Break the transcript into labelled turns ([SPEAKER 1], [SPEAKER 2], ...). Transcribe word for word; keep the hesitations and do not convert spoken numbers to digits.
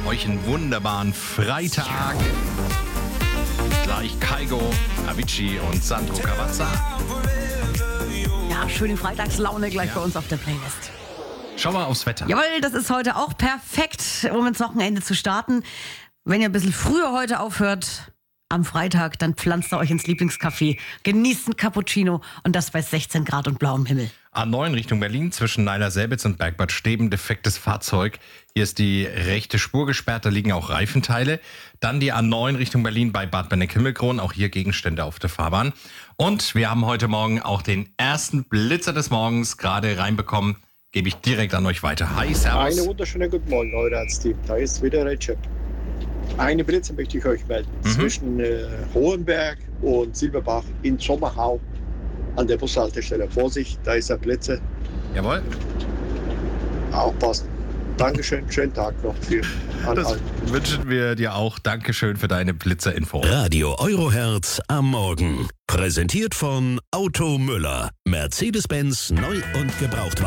[SPEAKER 1] euch einen wunderbaren Freitag. Gleich Kaigo, Avicii und Sandro Cavazza.
[SPEAKER 2] Ja, schöne Freitagslaune gleich
[SPEAKER 1] Ja.
[SPEAKER 2] bei uns auf der Playlist.
[SPEAKER 1] Schau mal aufs Wetter.
[SPEAKER 2] Jawohl, das ist heute auch perfekt, um ins Wochenende zu starten. Wenn ihr ein bisschen früher heute aufhört, am Freitag, dann pflanzt ihr euch ins Lieblingscafé, genießt ein Cappuccino und das bei sechzehn Grad und blauem Himmel.
[SPEAKER 1] A neun Richtung Berlin zwischen Neider-Selbitz und Bergbad Steben, defektes Fahrzeug. Hier ist die rechte Spur gesperrt, da liegen auch Reifenteile. Dann die A neun Richtung Berlin bei Bad Benneck-Himmelkron, auch hier Gegenstände auf der Fahrbahn. Und wir haben heute Morgen auch den ersten Blitzer des Morgens gerade reinbekommen. Gebe ich direkt an euch weiter. Hi, servus.
[SPEAKER 3] Einen wunderschönen guten Morgen, Neurads-Team. Da ist wieder Recep. Eine Blitze möchte ich euch melden.
[SPEAKER 1] Mhm.
[SPEAKER 3] Zwischen äh, Hohenberg und Silberbach in Sommerhau an der Bushaltestelle. Vorsicht, da ist ein Blitze.
[SPEAKER 1] Jawohl.
[SPEAKER 3] Aufpassen. Dankeschön, schönen Tag noch für an
[SPEAKER 1] Das
[SPEAKER 3] allen.
[SPEAKER 1] wünschen wir dir auch. Dankeschön für deine Blitzerinfo.
[SPEAKER 4] Radio Eurohertz am Morgen. Präsentiert von Auto Müller. Mercedes-Benz neu und Gebrauchtwagen.